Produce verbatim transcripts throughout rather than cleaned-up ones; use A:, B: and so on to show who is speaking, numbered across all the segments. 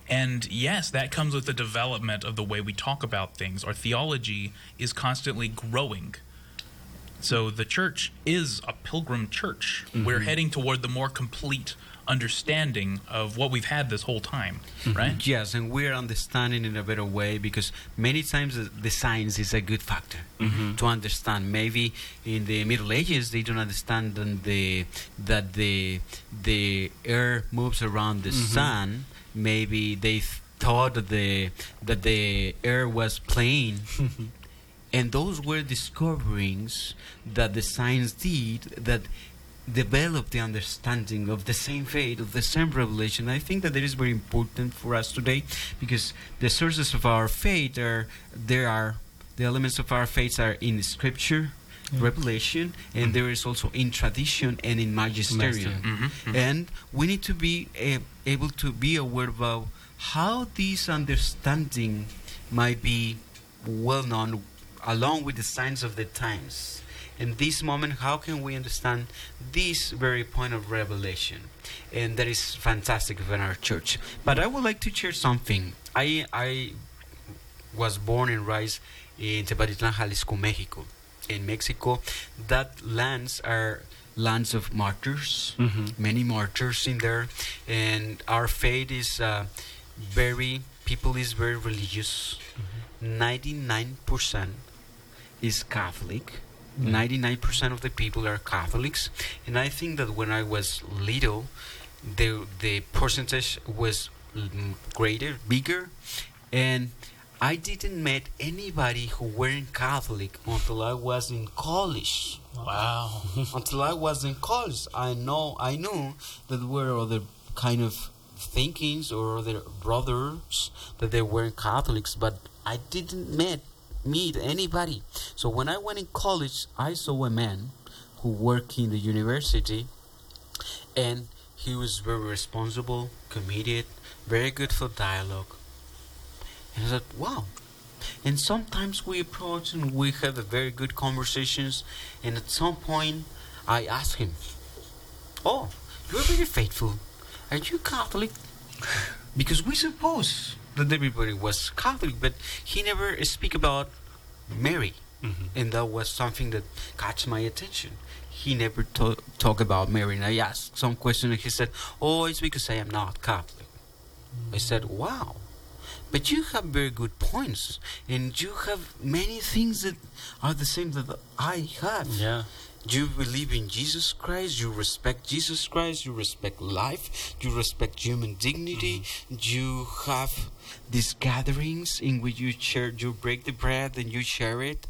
A: And yes, that comes with the development of the way we talk about things. Our theology is constantly growing. So the church is a pilgrim church. Mm-hmm. We're heading toward the more complete understanding of what we've had this whole time, mm-hmm. right?
B: Yes, and we're understanding in a better way, because many times the science is a good factor mm-hmm. to understand. Maybe in the Middle Ages they don't understand that the that the the air moves around the mm-hmm. sun. Maybe they th- thought that the that the air was plane. And those were discoverings that the science did that developed the understanding of the same faith, of the same revelation. I think that that is very important for us today, because the sources of our faith are, there are, the elements of our faith are in Scripture, mm-hmm. revelation, and mm-hmm. there is also in tradition and in magisterium. Mm-hmm. Mm-hmm. And we need to be uh, able to be aware about how this understanding might be well known along with the signs of the times. In this moment, how can we understand this very point of revelation? And that is fantastic in our church. But I would like to share something. I I was born and raised in Tepatitlán, Jalisco, Mexico. In Mexico, that lands are lands of martyrs, mm-hmm. many martyrs in there. And our faith is uh, very, people is very religious. Mm-hmm. ninety-nine percent is Catholic. Mm. ninety-nine percent of the people are Catholics, and I think that when I was little, the the percentage was greater, bigger, and I didn't meet anybody who weren't Catholic until I was in college.
A: Wow!
B: Until I was in college, I know I knew that there were other kind of thinkings or other brothers that they weren't Catholics, but I didn't meet. meet anybody. So when I went in college, I saw a man who worked in the university, and he was very responsible, committed, very good for dialogue. And I said, wow. And sometimes we approach and we have a very good conversations, and at some point I asked him, oh, you're very faithful. Are you Catholic? Because we suppose that everybody was Catholic, but he never speak about Mary, mm-hmm. and that was something that caught my attention. He never to- talk about Mary, and I asked some question, and he said, "Oh, it's because I am not Catholic." Mm-hmm. I said, "Wow, but you have very good points, and you have many things that are the same that I have."
C: Yeah.
B: You believe in Jesus Christ, you respect Jesus Christ, you respect life, you respect human dignity, mm-hmm. you have these gatherings in which you share, you break the bread and you share it.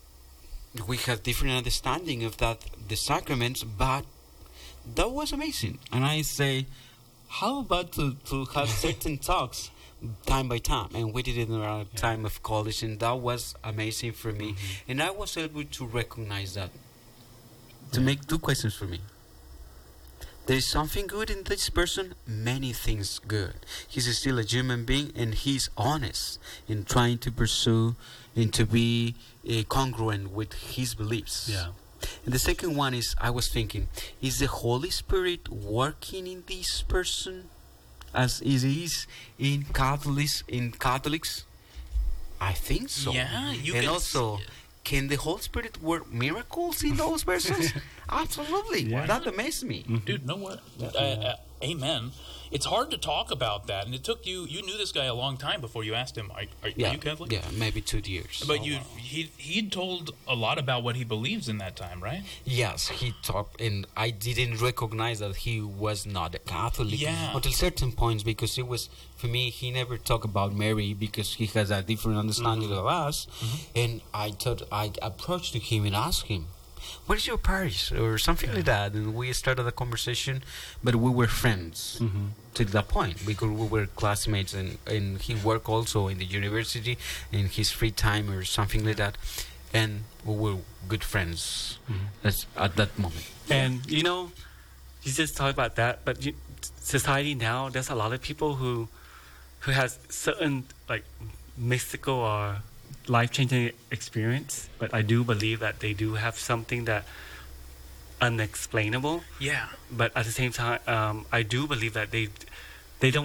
B: We have different understanding of that, the sacraments, but that was amazing. And I say, how about to, to have certain talks time by time? And we did it in our yeah. time of college, and that was amazing for me. Mm-hmm. And I was able to recognize that. To make two questions for me. There is something good in this person, many things good. He's still a human being, and he's honest in trying to pursue and to be uh, congruent with his beliefs.
C: Yeah.
B: And the second one is, I was thinking, is the Holy Spirit working in this person as it is in Catholics? In Catholics, I think so.
A: Yeah, you
B: and
A: can
B: also.
A: S-
B: Can the Holy Spirit work miracles in those persons? Absolutely.
C: Yeah.
B: That amazed me.
A: Mm-hmm. Dude, no what? Uh, uh, amen. It's hard to talk about that, and it took you. You knew this guy a long time before you asked him. Are, are,
B: yeah.
A: are you Catholic?
B: Yeah, maybe two years.
A: But
C: oh,
A: you,
C: wow.
A: he he'd told a lot about what he believes in that time, right?
B: Yes, he talked, and I didn't recognize that he was not a Catholic
A: yeah.
B: until certain points, because it was, for me, he never talked about Mary because he has a different understanding mm-hmm. of us, mm-hmm. and I thought I approached to him and asked him, where's your parish, or something yeah. like that, and we started a conversation, but we were friends mm-hmm. to that point, because we were classmates, and, and he worked also in the university in his free time or something like that, and we were good friends mm-hmm. That's at that moment.
C: And you know, you just talked about that, but you, society now, there's a lot of people who who has certain like mystical or life-changing experience, but I do believe that they do have something that unexplainable.
A: Yeah.
C: But at the same time, um, I do believe that they they don't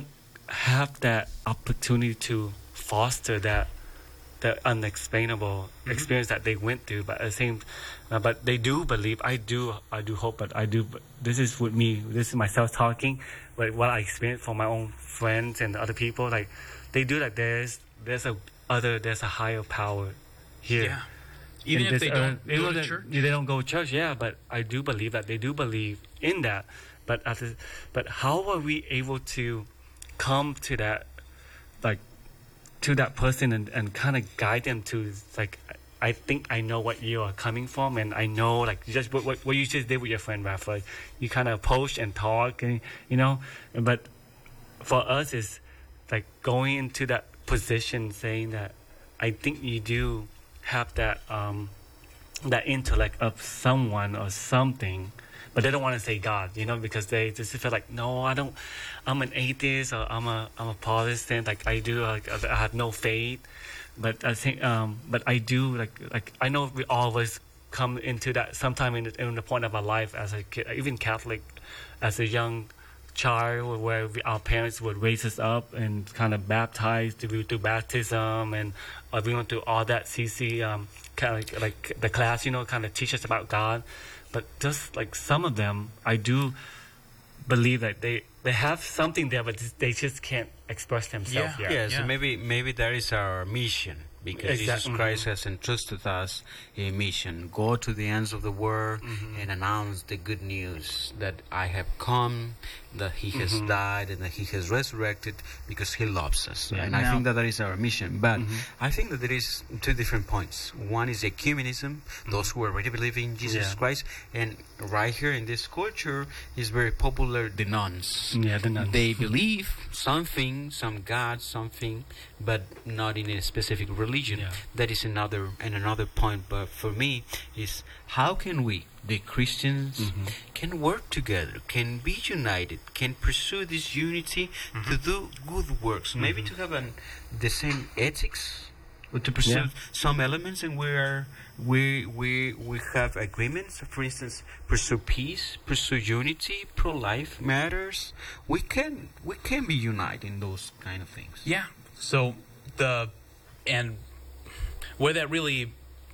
C: have that opportunity to foster that that unexplainable
A: Mhm.
C: experience that they went through. But at the same, uh, but they do believe. I do. I do hope. But I do. But this is with me. This is myself talking. But what I experienced from my own friends and other people, like they do that. There's there's a other. There's a higher power here.
A: Yeah. Even
C: And
A: if they
C: there's, uh,
A: don't
C: even
A: go to
C: though
A: church.
C: They don't go to church, yeah, but I do believe that they do believe in that. But at the, but how are we able to come to that, like, to that person and, and kind of guide them to, like, I think I know what you are coming from, and I know, like, just what, what, what you just did with your friend, Raph. Like, you kind of approach and talk, and you know, but for us, is like going into that position, saying that I think you do have that um, that intellect of someone or something, but they don't want to say God, you know, because they just feel like, no, I don't. I'm an atheist, or I'm a I'm a Protestant. Like I do, like I have no faith. But I think, um, but I do like like I know we always come into that sometime in the, in the point of our life as a kid, even Catholic, as a young child, where we, our parents would raise us up and kind of baptize through, through baptism, and uh, we went through all that C C um, kind of like, like the class, you know, kind of teach us about God. But just like some of them, I do believe that they they have something there, but they just can't express themselves
A: Yeah.
C: yet.
B: Yeah, so
A: Yeah.
B: maybe maybe that is our mission, because Jesus
C: Exactly.
B: Christ has entrusted us a mission: go to the ends of the world
C: Mhm.
B: and announce the good news that I have come, that He has
C: Mhm.
B: died, and that He has resurrected because He loves us.
C: Yeah.
B: And I
A: Now-
B: think that that is our mission. But
C: Mhm.
B: I think that there is two different points. One is ecumenism, those who already believe in Jesus
C: Yeah.
B: Christ, and right here in this culture is very popular, the nuns.
C: Yeah, the nuns.
B: They believe something, some God, something, but not in a specific religion.
C: Yeah.
B: That is another and another point. But for me, is how can we, the Christians,
C: Mhm.
B: can work together, can be united, can pursue this unity to do good works, maybe to have an, the same ethics, or to pursue
C: Yeah.
B: some elements, and we are we we we have agreements. For instance, pursue peace, pursue unity, pro-life matters. We can we can be united in those kind of things.
A: Yeah. So the and where that really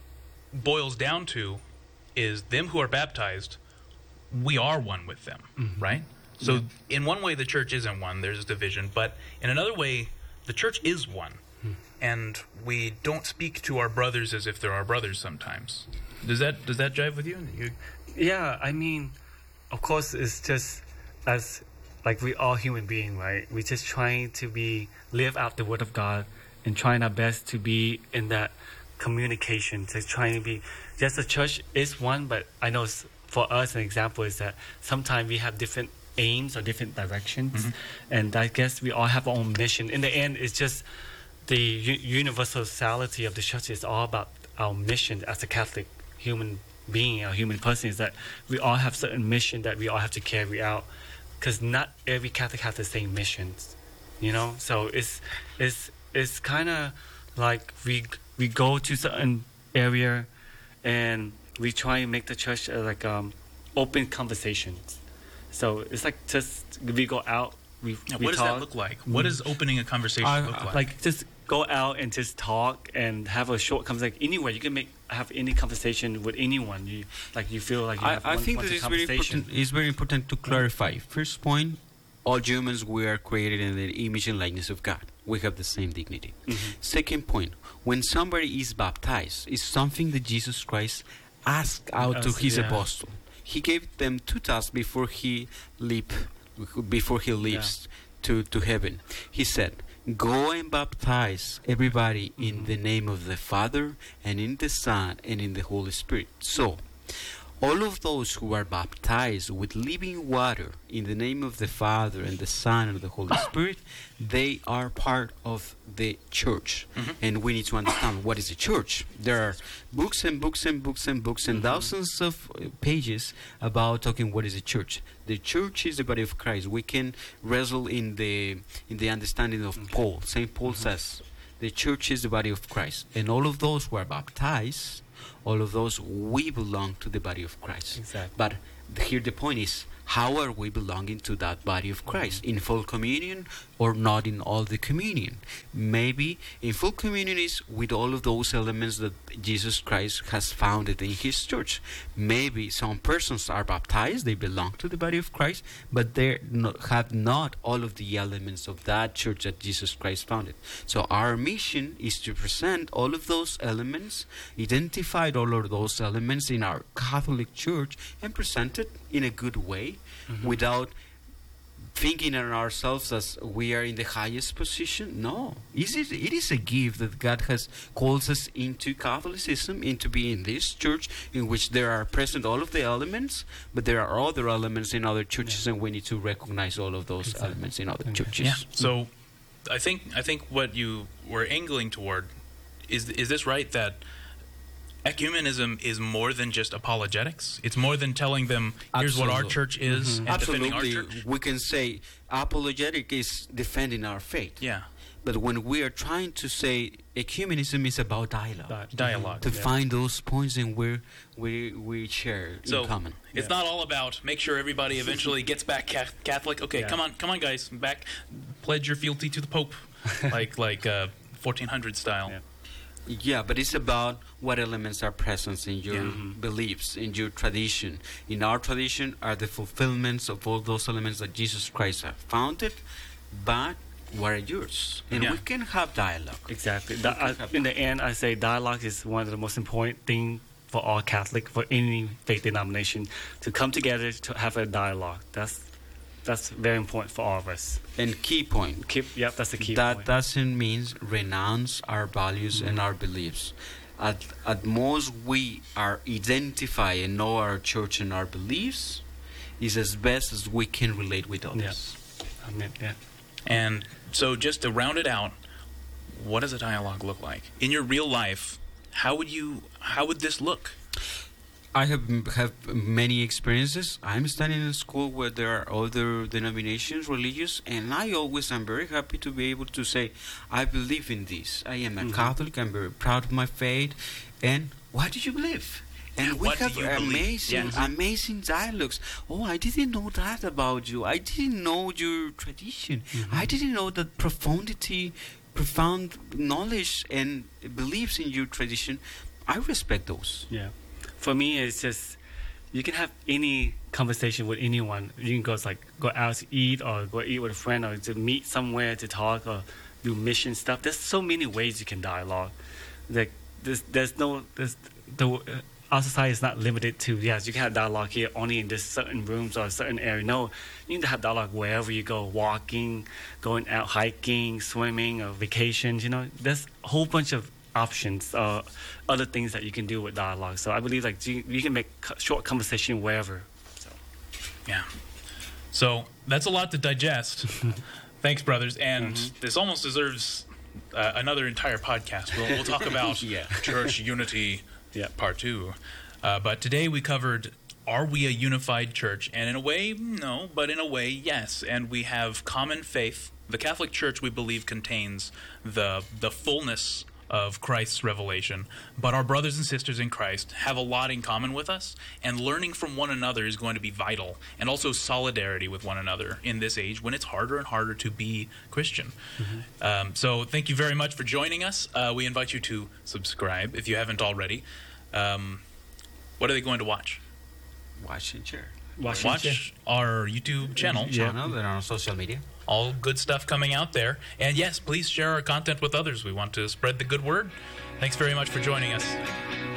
A: boils down to is them who are baptized, we are one with them, right? So in one way the church isn't one, there's division, but in another way the church is one. And we don't speak to our brothers as if they're our brothers sometimes. Does that does that jive with you? you
C: Yeah, I mean, of course, it's just as like we all human being, right? We're just trying to be live out the Word of God and trying our best to be in that communication. Just trying to be. Yes, the church is one, but I know s- for us, an example is that sometimes we have different aims or different directions, and I guess we all have our own mission. In the end, it's just the u- universality of the church is all about our mission as a Catholic human being, a human person, is that we all have certain mission that we all have to carry out, because not every Catholic has the same missions, you know. So it's it's it's kind of like we we go to certain area, and we try and make the church uh, like um, open conversations. So it's like just we go out. We,
A: Now,
C: we
A: what does
C: talk,
A: that look like? What does opening a conversation
C: I-
A: look like?
C: like just go out and just talk and have a short conversation. Anywhere you can make have any conversation with anyone. You like you feel like you
B: I,
C: have
B: I
C: one,
B: think
C: one
B: that it's very
C: conversation.
B: important. It's very important to clarify. First point: all humans we are created in the image and likeness of God. We have the same dignity.
C: Mhm.
B: Second point: when somebody is baptized, it's something that Jesus Christ asked out to
C: Us,
B: His
C: yeah.
B: apostle. He gave them two tasks before he leap, before he leaves to to heaven. He said, "Go and baptize everybody in the name of the Father and in the Son and in the Holy Spirit." So, all of those who are baptized with living water in the name of the Father and the Son and the Holy Spirit, they are part of the church. And we need to understand what is the church. There are books and books and books and books and thousands of uh, pages about talking what is the church. The church is the body of Christ. We can wrestle in the in the understanding of Paul. Saint Paul says the church is the body of Christ, and all of those who are baptized, all of those, we belong to the body of Christ.
C: Exactly.
B: But th- here the point is, how are we belonging to that body of Christ? In full communion or not in all the communion. Maybe in full communion is with all of those elements that Jesus Christ has founded in his church. Maybe some persons are baptized, they belong to the body of Christ, but they no, have not all of the elements of that church that Jesus Christ founded. So our mission is to present all of those elements, identify all of those elements in our Catholic Church, and present it in a good way, mm-hmm. without thinking of ourselves as we are in the highest position. No, it is, it is a gift that God has called us into Catholicism, into being this church in which there are present all of the elements, but there are other elements in other churches, yeah. and we need to recognize all of those exactly. elements in other okay. churches.
A: Yeah. So, I think I think what you were angling toward is is this right, that ecumenism is more than just apologetics? It's more than telling them, here's
B: Absolutely.
A: what our church is,
B: mm-hmm.
A: and
B: Absolutely.
A: defending our church?
B: We can say apologetic is defending our faith.
A: Yeah.
B: But when we are trying to say ecumenism is about dialogue.
A: Di- dialogue.
B: To
A: yeah.
B: find those points in where we, we share
A: so
B: in common.
A: It's
C: yeah.
A: not all about make sure everybody eventually gets back ca- Catholic. Okay,
C: yeah.
A: come on, come on, guys, back, pledge your fealty to the Pope, like like uh, fourteen hundred style.
C: Yeah.
B: Yeah, but it's about what elements are present in your
A: Yeah.
B: mm-hmm. beliefs, in your tradition. In our tradition are the fulfillments of all those elements that Jesus Christ have founded, but what are yours? And
A: Yeah.
B: we can have dialogue.
C: Exactly.
B: We
C: Di-
B: can
C: I,
B: have
C: in the end, I say dialogue is one of the most important thing for all Catholic, for any faith denomination, to come together to have a dialogue. That's that's very important for all of us.
B: And key point.
C: Keep, yep, that's the key
B: that
C: point.
B: doesn't mean renounce our values
C: Mm-hmm.
B: and our beliefs. At, at most, we are identify and know our church and our beliefs is as best as we can relate with others.
C: I mean, yeah.
A: And so, just to round it out, what does a dialogue look like in your real life? How would you? How would this look?
B: I have have many experiences. I'm studying in a school where there are other denominations, religious, and I always am very happy to be able to say, I believe in this. I am a
C: Mm-hmm.
B: Catholic. I'm very proud of my faith. And what do you believe? And
A: Yeah,
B: we
A: what do
B: have
A: you believe?
B: amazing,
A: Yes.
B: amazing dialogues. Oh, I didn't know that about you. I didn't know your tradition.
C: Mm-hmm.
B: I didn't know that profundity, profound knowledge and beliefs in your tradition. I respect those.
C: Yeah. For me, it's just you can have any conversation with anyone. You can go like go out to eat, or go eat with a friend, or to meet somewhere to talk, or do mission stuff. There's so many ways you can dialogue. Like there's there's no there's the uh, our society is not limited to yes you can have dialogue here only in this certain rooms or a certain area. No, you need to have dialogue wherever you go, walking, going out hiking, swimming, or vacations. You know, there's a whole bunch of options, uh, other things that you can do with dialogue. So I believe like you, you can make co- short conversation wherever. So.
A: Yeah. So that's a lot to digest. Thanks, brothers. And
C: Mm-hmm.
A: this almost deserves uh, another entire podcast. We'll, we'll talk about
B: Yeah.
A: church unity,
C: Yeah.
A: part two. Uh, but today we covered, are we a unified church? And in a way, no, but in a way, yes. And we have common faith. The Catholic Church, we believe, contains the the fullness of Christ's revelation, but our brothers and sisters in Christ have a lot in common with us, and learning from one another is going to be vital, and also solidarity with one another in this age when it's harder and harder to be Christian. Mm-hmm. Um, so thank you very much for joining us. Uh, we invite you to subscribe if you haven't already. Um, what are they going to watch?
B: Watch and share.
C: Watch,
A: Watch our YouTube channel.
C: Yeah.
B: Channel and on social media.
A: All good stuff coming out there. And yes, please share our content with others. We want to spread the good word. Thanks very much for joining us.